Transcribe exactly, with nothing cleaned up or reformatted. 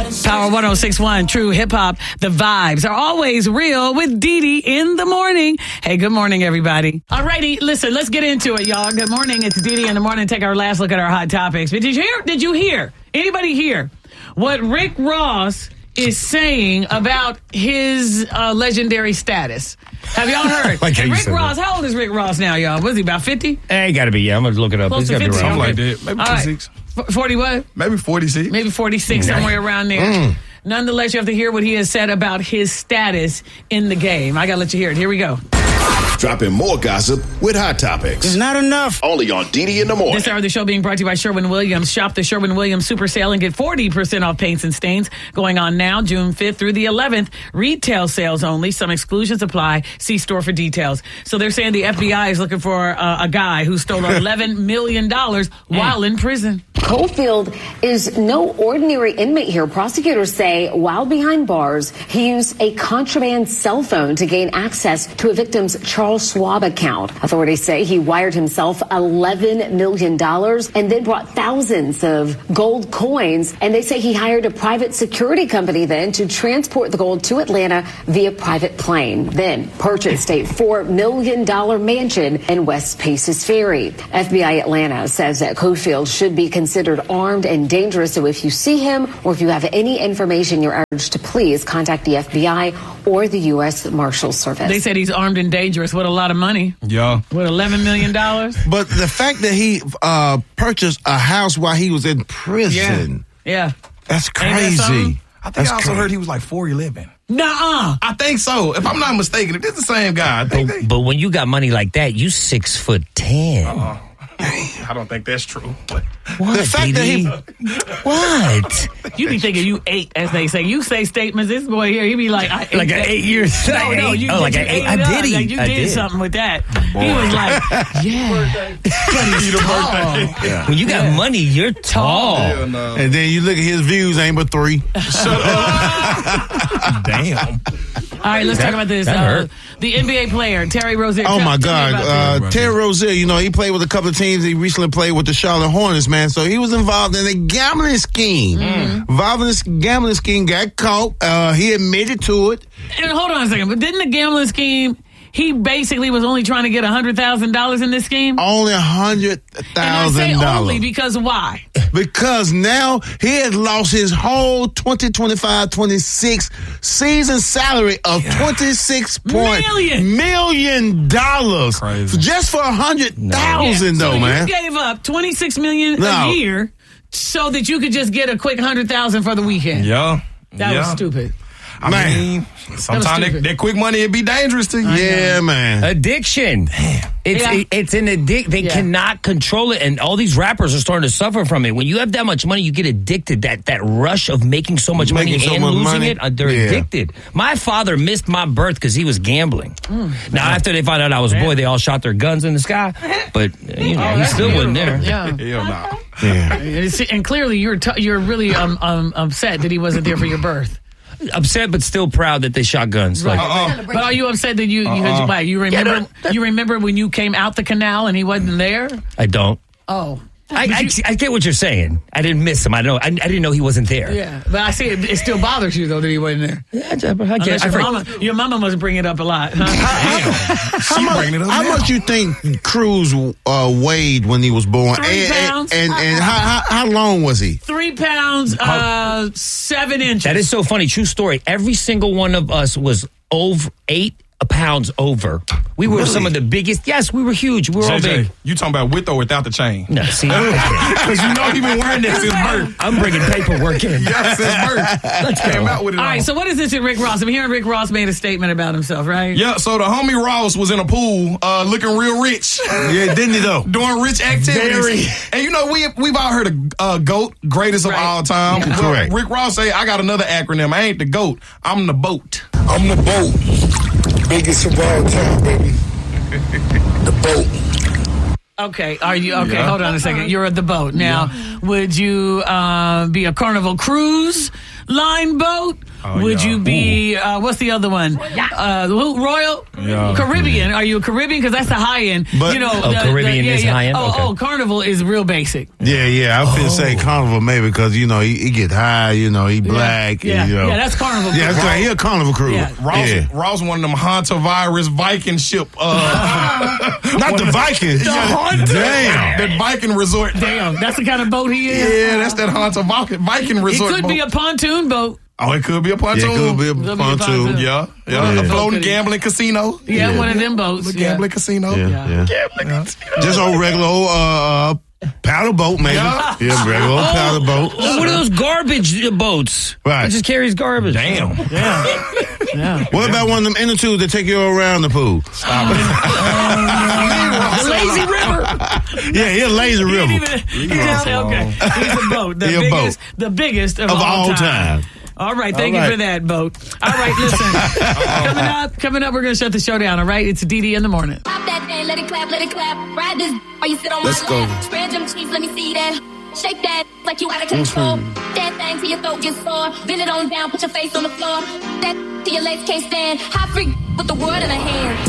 Power one oh six point one, True Hip Hop. The vibes are always real with Dee Dee in the morning. Hey, good morning, everybody. All righty, listen, let's get into it, y'all. Good morning. It's Dee Dee in the morning. Take our last look at our hot topics. But did you hear? Did you hear? Anybody hear what Rick Ross is saying about his uh, legendary status? Have y'all heard? Like Rick Ross, how old is Rick Ross now, y'all? Was he about fifty? Hey, he got to be. Yeah, I'm going to look it up. Close He's got to be fifty, around. okay. Something like that. Maybe forty-six. Right. forty what? Maybe forty-six. Maybe forty-six, somewhere around there. Mm. Nonetheless, you have to hear what he has said about his status in the game. I got to let you hear it. Here we go. Dropping more gossip with Hot Topics. It's not enough. Only on Dee Dee in the morning. This hour of the show being brought to you by Sherwin-Williams. Shop the Sherwin-Williams Super Sale and get forty percent off paints and stains. Going on now, June fifth through the eleventh. Retail sales only. Some exclusions apply. See store for details. So they're saying the F B I is looking for uh, a guy who stole eleven million dollars while in prison. Cofield is no ordinary inmate here. Prosecutors say while behind bars, he used a contraband cell phone to gain access to a victim's Charles Schwab account. Authorities say he wired himself eleven million dollars and then brought thousands of gold coins. And they say he hired a private security company then to transport the gold to Atlanta via private plane. Then purchased a four million dollars mansion in West Paces Ferry. F B I Atlanta says that Cofield should be considered armed and dangerous. So if you see him or if you have any information, you're urged to please contact the F B I or the U S Marshals Service. They said he's armed and dangerous with a lot of money. Yeah. With eleven million dollars. But the fact that he uh, purchased a house while he was in prison, Yeah. that's Ain't that crazy. something? I think That's I also crazy. heard he was like four eleven. Nuh-uh. I think so. If I'm not mistaken, if this the same guy, I think But, they... but when you got money like that, you six foot ten. Uh, I don't think that's true. But What, The fact that he- D D? What? You be thinking you ate, as they say. You say statements. This boy here, he be like, I ate Like an that. eight years. No, no, you, oh, like you an eight. ate I it up. did eat. Like you I did, did something with that. He was like, yeah. But he's tall. Yeah. When you got money, you're tall. hell no. And then you look at his views, ain't but three. Damn. All right, let's That- talk about this. that Uh, hurt. the N B A player, Terry Rozier. Oh Tell- my tell me God, about uh, this. Terry Rozier. You know he played with a couple of teams. He recently played with the Charlotte Hornets, man. So he was involved in a gambling scheme. Mm-hmm. Involved in this gambling scheme, got caught. Uh, he admitted to it. And hold on a second. But didn't the gambling scheme, he basically was only trying to get one hundred thousand dollars in this scheme? Only a hundred And I thousand say only dollars. because why? Because now he has lost his whole twenty twenty-five twenty-six season salary of twenty-six point Million. million dollars. Crazy. Just for a hundred thousand so though, man. You gave up twenty-six million No. a year so that you could just get a quick one hundred thousand for the weekend. Yeah. That yeah. was stupid. I Man. mean, sometimes that, stupid. that quick money, it'd be dangerous to you. Yeah, man. Addiction. It's Yeah. it- it's an addict. They Yeah. cannot control it, and all these rappers are starting to suffer from it. When you have that much money, you get addicted. That that rush of making so much money Making so and much losing money. it, uh, they're Yeah. addicted. My father missed my birth because he was gambling. Now after they found out I was a boy, they all shot their guns in the sky. But uh, you know, Oh, he that's still wasn't there. beautiful. Yeah. Hell no. Yeah. And it's- And clearly, you're t- you're really um, um, upset that he wasn't there for your birth. Upset, but still proud that they shot guns. Like, Uh-uh. But are you upset that you, you had your wife? You remember you remember when you came out the canal and he wasn't there? I don't. Oh. I, But I, you- I get what you're saying. I didn't miss him. I know. I, I didn't know he wasn't there. Yeah, but I see it, it still bothers you though that he wasn't there. Yeah, I, I get. Unless I your forget- mama, your mama must bring it up a lot. Huh? She bringing it up How now. much you think Cruz uh, weighed when he was born? Three and, pounds. And, and, and how, how, how long was he? Three pounds, uh, seven inches. That is so funny. True story. Every single one of us was over eight pounds over. We were Really? some of the biggest. Yes, we were huge. We were all J J, big. you talking about with or without the chain? No, see, Because you know he been wearing that since birth. I'm bringing paperwork in. Yeah, since birth. Let's Came go. out with it All on. right, so what is this at Rick Ross? I'm hearing Rick Ross made a statement about himself, right? Yeah, so the homie Ross was in a pool uh, looking real rich. Yeah, didn't he though? Doing rich activities. Very. And you know, we, we've all heard of uh, GOAT, greatest of Right. all time. Yeah. Well, Correct. Rick Ross say, I got another acronym. I ain't the GOAT. I'm the boat. I'm the boat. Biggest of all time, baby. The boat. Okay, are you okay? Yeah. Hold on a second. You're at the boat now. Would you uh, be a Carnival Cruise line boat, Oh, Would yeah. you be, uh, what's the other one? Uh, who- Royal? Yeah. Caribbean. Are you a Caribbean? Because that's the high end. But- you know, Oh, the, Caribbean the, yeah, is yeah. high end? Oh, Okay. oh, Carnival is real basic. Yeah, yeah. I was finna say Carnival maybe because, you know, he, he get high, you know, he black. Yeah, and, you know. yeah, that's Carnival. Yeah, that's right. He a Carnival crew. Yeah. Ross, Yeah. Ross one of them hantavirus Viking ship. Uh, Not the Vikings. Damn. that Viking resort. Damn, that's the kind of boat he is. Yeah, that's that Hanta Viking, Viking It resort. could boat. be a pontoon boat. oh, it could be a Yeah, pontoon. it could be a Could be a pontoon. pontoon. Yeah, yeah. Yeah. A floating Okay. gambling casino. Yeah, Yeah. one of them boats. Yeah. Gambling casino. Yeah, Yeah. yeah. Just old regular old uh, uh, paddle boat, maybe. Yeah. Yeah, regular old paddle boat. Oh, what are those garbage uh, boats? Right. It just carries garbage. Damn. Yeah. What about one of them inner tubes that take you around the pool? The lazy river. Yeah, he's a lazy He river didn't even, he just said, okay, he's a boat. The He a biggest, boat. the biggest of, of all, all time. All right, thank All you right. for that, boat. All right, listen. coming up, coming up, we're going to shut the show down, all right? It's Didi in the morning. Pop that thing, let it clap, let it clap. Ride this while you sit on Let's my go. lap. Spread them cheeks, let me see that. Shake that like you out of control. That thing till your throat gets sore. Bend it on down, put your face on the floor. That till your legs can't stand. Hot freak with the world in a hand.